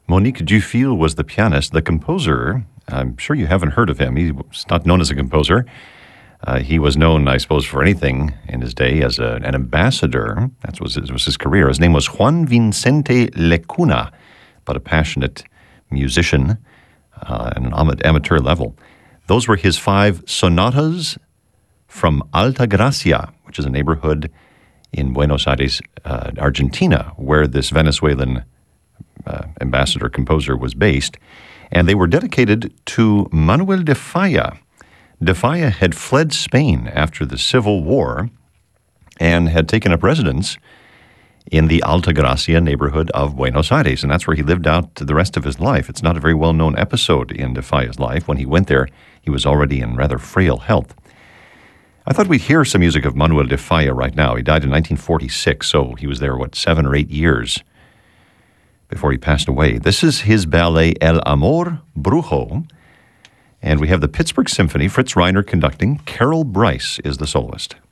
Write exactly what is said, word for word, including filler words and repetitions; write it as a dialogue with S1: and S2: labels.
S1: Monique Dufil was the pianist. The composer, I'm sure you haven't heard of him. He's not known as a composer. Uh, he was known, I suppose, for anything in his day as a, an ambassador. That was his, was his career. His name was Juan Vicente Lecuna, but a passionate musician uh, at an amateur level. Those were his five sonatas from Alta Gracia, which is a neighborhood in Buenos Aires, uh, Argentina, where this Venezuelan uh, ambassador composer was based. And they were dedicated to Manuel de Falla. De Falla had fled Spain after the Civil War and had taken up residence in the Alta Gracia neighborhood of Buenos Aires, and that's where he lived out the rest of his life. It's not a very well-known episode in De Falla's life. When he went there, he was already in rather frail health. I thought we'd hear some music of Manuel de Falla right now. He died in nineteen forty-six, so he was there, what, seven or eight years before he passed away. This is his ballet El Amor Brujo, and we have the Pittsburgh Symphony, Fritz Reiner conducting. Carol Bryce is the soloist.